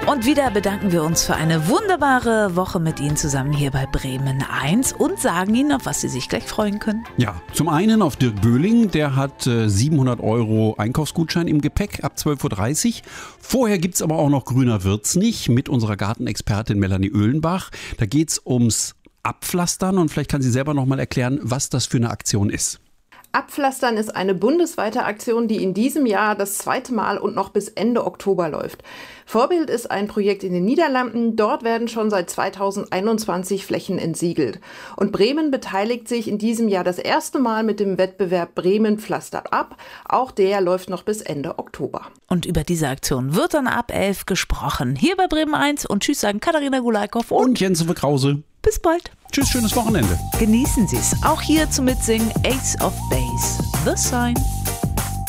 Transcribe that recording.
Und wieder bedanken wir uns für eine wunderbare Woche mit Ihnen zusammen hier bei Bremen 1 und sagen Ihnen, auf was Sie sich gleich freuen können. Ja, zum einen auf Dirk Böhling, der hat 700 € Einkaufsgutschein im Gepäck ab 12.30 Uhr. Vorher gibt's aber auch noch Grüner wird's nicht mit unserer Gartenexpertin Melanie Oehlenbach. Da geht's ums Abpflastern und vielleicht kann sie selber noch mal erklären, was das für eine Aktion ist. Abpflastern ist eine bundesweite Aktion, die in diesem Jahr das zweite Mal und noch bis Ende Oktober läuft. Vorbild ist ein Projekt in den Niederlanden. Dort werden schon seit 2021 Flächen entsiegelt. Und Bremen beteiligt sich in diesem Jahr das erste Mal mit dem Wettbewerb Bremen pflastert ab. Auch der läuft noch bis Ende Oktober. Und über diese Aktion wird dann ab 11 gesprochen. Hier bei Bremen 1 und tschüss sagen Katharina Gulaikow Und Jens Krause. Bis bald. Tschüss, schönes Wochenende. Genießen Sie es. Auch hier zum Mitsingen Ace of Base, The Sign.